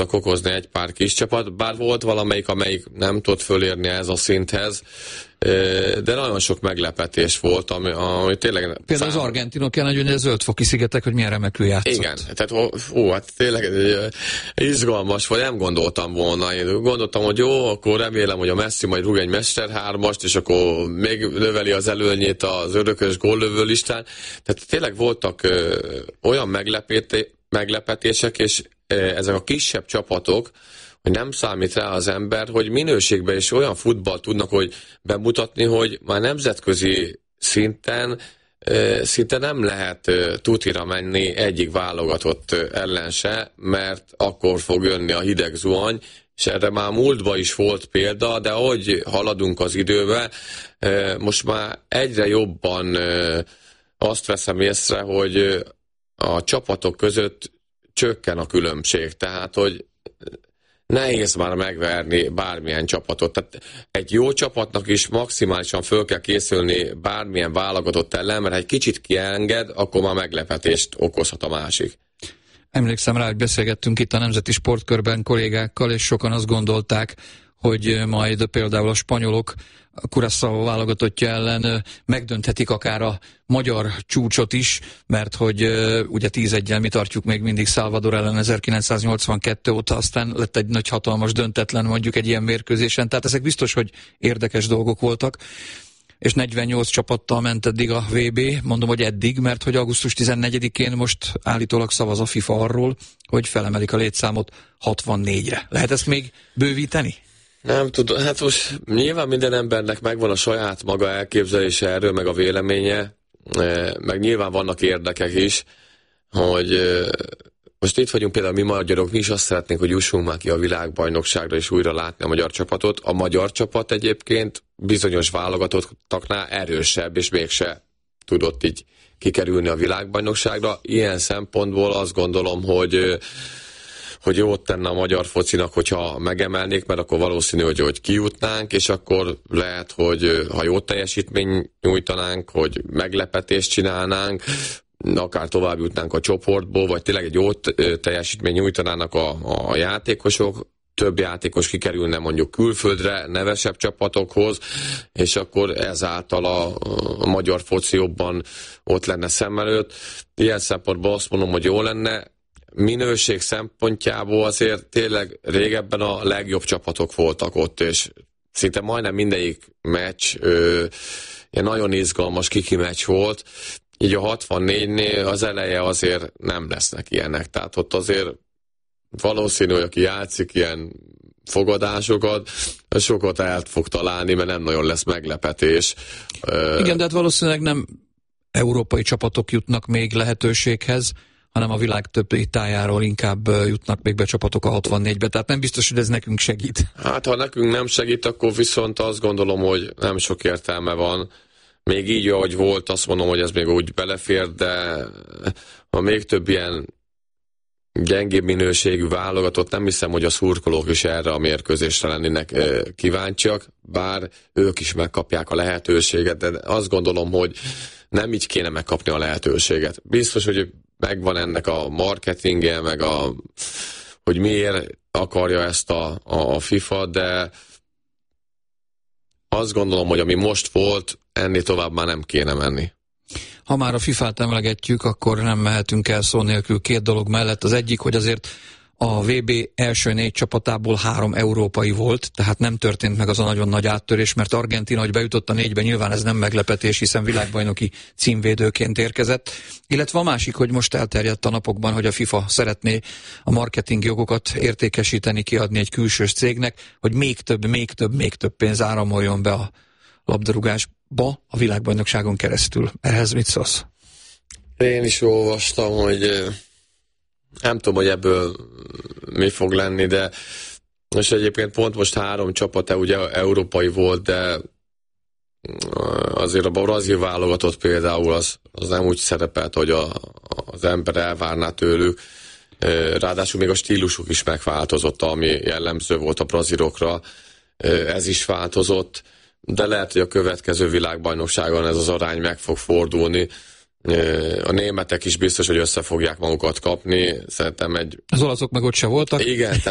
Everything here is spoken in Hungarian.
tudtak okozni egy pár kis csapat, bár volt valamelyik, amelyik nem tudott fölérni ez a szinthez, de nagyon sok meglepetés volt, ami tényleg... Például az argentinok ellen, hogy a Zöld-foki szigetek, hogy milyen remekül játszott. Igen, tehát hát tényleg izgalmas, vagy nem gondoltam volna. Én gondoltam, hogy jó, akkor remélem, hogy a Messi majd rúg egy mesterhármast, és akkor még növeli az előnyét az örökös góllövő listán. Tehát tényleg voltak olyan meglepetések, és ezek a kisebb csapatok, hogy nem számít rá az ember, hogy minőségben is olyan futballt tudnak hogy bemutatni, hogy már nemzetközi szinten szinte nem lehet tutira menni egyik válogatott ellen se, mert akkor fog jönni a hideg zuhany, és erre már múltban is volt példa, de ahogy haladunk az időbe, most már egyre jobban azt veszem észre, hogy a csapatok között csökken a különbség, tehát hogy nehéz már megverni bármilyen csapatot. Tehát egy jó csapatnak is maximálisan föl kell készülni bármilyen válogatott ellen, mert ha egy kicsit kienged, akkor már meglepetést okozhat a másik. Emlékszem rá, hogy beszélgettünk itt a Nemzeti Sportkörben kollégákkal, és sokan azt gondolták, hogy majd például a spanyolok a Curaçao válogatottja ellen megdönthetik akár a magyar csúcsot is, mert hogy ugye 10-1-jel mi tartjuk még mindig Salvador ellen 1982 óta, aztán lett egy nagy hatalmas döntetlen mondjuk egy ilyen mérkőzésen, tehát ezek biztos, hogy érdekes dolgok voltak, és 48 csapattal ment eddig a VB, mondom, hogy eddig, mert hogy augusztus 14-én most állítólag szavaz a FIFA arról, hogy felemelik a létszámot 64-re. Lehet ezt még bővíteni? Nem tudom, hát most nyilván minden embernek megvan a saját maga elképzelése erről, meg a véleménye, meg nyilván vannak érdekek is, hogy most itt vagyunk például mi magyarok, mi is azt szeretnénk, hogy jussunk már ki a világbajnokságra és újra látni a magyar csapatot. A magyar csapat egyébként bizonyos válogatottaknál erősebb, és mégse tudott így kikerülni a világbajnokságra. Ilyen szempontból azt gondolom, hogy jót tenne a magyar focinak, hogyha megemelnék, mert akkor valószínű, hogy kijutnánk, és akkor lehet, hogy ha jó teljesítményt nyújtanánk, hogy meglepetést csinálnánk, akár tovább jutnánk a csoportból, vagy tényleg egy jó teljesítményt nyújtanának a játékosok, több játékos kikerülne mondjuk külföldre, nevesebb csapatokhoz, és akkor ezáltal a magyar foci jobban ott lenne szem előtt. Ilyen szempontból azt mondom, hogy jó lenne. Minőség szempontjából azért tényleg régebben a legjobb csapatok voltak ott, és szinte majdnem mindegyik meccs ilyen nagyon izgalmas kiki meccs volt, így a 64-nél az eleje azért nem lesznek ilyenek, tehát ott azért valószínű, hogy aki játszik ilyen fogadásokat, sokat el fog találni, mert nem nagyon lesz meglepetés. Igen, de hát valószínűleg nem európai csapatok jutnak még lehetőséghez, hanem a világ többi tájáról inkább jutnak még be csapatok a 64-be, tehát nem biztos, hogy ez nekünk segít. Hát ha nekünk nem segít, akkor viszont azt gondolom, hogy nem sok értelme van. Még így, ahogy volt, azt mondom, hogy ez még úgy belefér, de ha még több ilyen gyengébb minőségű válogatott, nem hiszem, hogy a szurkolók is erre a mérkőzésre lennének kíváncsiak, bár ők is megkapják a lehetőséget, de azt gondolom, hogy nem így kéne megkapni a lehetőséget. Biztos, hogy megvan ennek a marketingje, meg hogy miért akarja ezt a FIFA, de azt gondolom, hogy ami most volt, ennél tovább már nem kéne menni. Ha már a FIFA-t emlegetjük, akkor nem mehetünk el szó nélkül két dolog mellett. Az egyik, hogy azért a VB első 4 csapatából 3 európai volt, tehát nem történt meg az a nagyon nagy áttörés, mert Argentína, hogy bejutott a 4-be, nyilván ez nem meglepetés, hiszen világbajnoki címvédőként érkezett. Illetve a másik, hogy most elterjedt a napokban, hogy a FIFA szeretné a marketing jogokat értékesíteni, kiadni egy külsős cégnek, hogy még több pénz áramoljon be a labdarúgásba a világbajnokságon keresztül. Ehhez mit szólsz? Én is olvastam, hogy nem tudom, hogy ebből mi fog lenni, de most egyébként pont most 3 csapata ugye európai volt, de azért a brazil válogatott például az nem úgy szerepelt, hogy az ember elvárná tőlük. Ráadásul még a stílusuk is megváltozott, ami jellemző volt a brazilokra, ez is változott, de lehet, hogy a következő világbajnokságon ez az arány meg fog fordulni. A németek is biztos, hogy össze fogják magukat kapni. Szerintem az olaszok meg ott se voltak. Igen,